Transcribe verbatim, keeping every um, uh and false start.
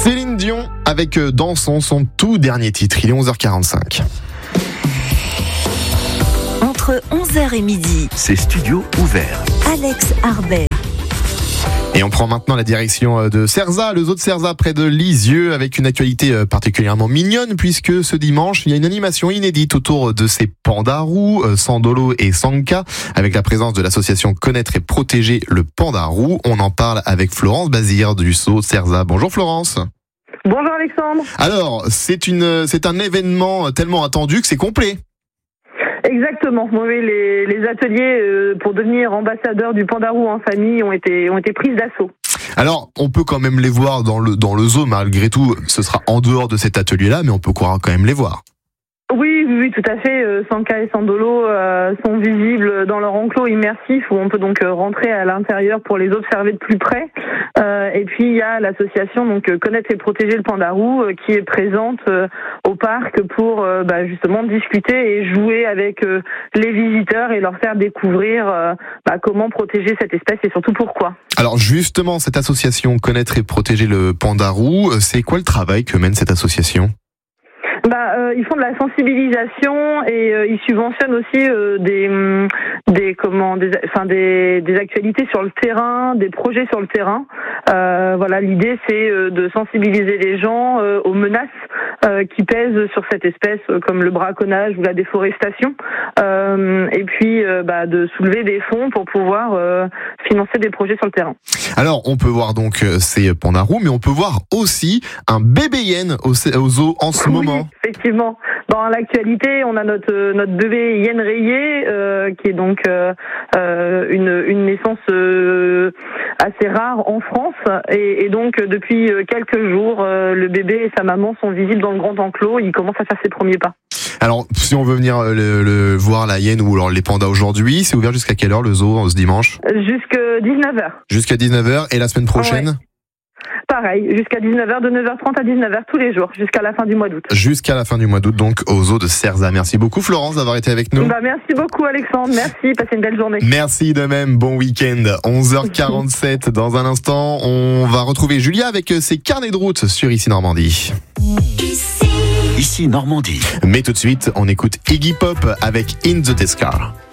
Céline Dion avec Dansons, son tout dernier titre. Il est onze heures quarante-cinq. Entre onze heures et midi, c'est Studio Ouvert. Alex Harbet. Et on prend maintenant la direction de Cerzat, le zoo de Cerzat près de Lisieux, avec une actualité particulièrement mignonne puisque ce dimanche, il y a une animation inédite autour de ces pandas roux, Sandolo et Sanka, avec la présence de l'association Connaître et Protéger le Panda Roux. On en parle avec Florence Bazir du zoo de Cerzat. Bonjour Florence. Bonjour Alexandre. Alors, c'est une, c'est un événement tellement attendu que c'est complet. Exactement. Oui, les, les ateliers euh, pour devenir ambassadeur du panda roux en famille ont été ont été prises d'assaut. Alors, on peut quand même les voir dans le dans le zoo, malgré tout. Ce sera en dehors de cet atelier-là, mais on peut quand même les voir. Oui, oui, oui, tout à fait. Euh, Sanka et Sandolo euh, sont visibles dans leur enclos immersif où on peut donc euh, rentrer à l'intérieur pour les observer de plus près. Euh, et puis il y a l'association donc euh, Connaître et Protéger le Panda Roux euh, qui est présente euh, au parc pour euh, bah, justement discuter et jouer avec euh, les visiteurs et leur faire découvrir euh, bah, comment protéger cette espèce et surtout pourquoi. Alors justement, cette association Connaître et Protéger le Panda Roux, c'est quoi le travail que mène cette association ? Bah, euh, ils font de la sensibilisation et euh, ils subventionnent aussi euh, des, des comment, des, enfin des, des actualités sur le terrain, des projets sur le terrain. Euh, voilà, l'idée c'est euh, de sensibiliser les gens euh, aux menaces euh, qui pèsent sur cette espèce, euh, comme le braconnage ou la déforestation, euh, et puis euh, bah, de soulever des fonds pour pouvoir euh, financer des projets sur le terrain. Alors, on peut voir donc ces pandas roux, mais on peut voir aussi un bébé hyène au, au zoo en ce oui, moment. Effectivement. Dans l'actualité, on a notre notre bébé hyène rayée, euh, qui est donc euh, une une naissance euh, assez rare en France, et, et donc depuis quelques jours, euh, le bébé et sa maman sont visibles dans le grand enclos. Il commence à faire ses premiers pas. Alors, si on veut venir le, le voir la hyène ou alors les pandas aujourd'hui, c'est ouvert jusqu'à quelle heure le zoo ce dimanche ? Jusqu'à dix-neuf heures. Jusqu'à dix-neuf heures, et la semaine prochaine ? Ouais. Pareil, jusqu'à dix-neuf heures, de neuf heures trente à dix-neuf heures tous les jours, jusqu'à la fin du mois d'août. Jusqu'à la fin du mois d'août, donc au zoo de Cerzat. Merci beaucoup Florence d'avoir été avec nous. Bah, merci beaucoup Alexandre, merci, passez une belle journée. Merci de même, bon week-end. onze heures quarante-sept, dans un instant, on va retrouver Julia avec ses carnets de route sur Ici Normandie. Ici Normandie. Mais tout de suite, on écoute Iggy Pop avec In the Test Car.